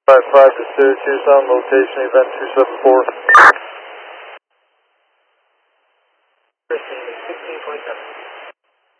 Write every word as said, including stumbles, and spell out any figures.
five five to Syracuse on location, event two seven four. sixteen point seven.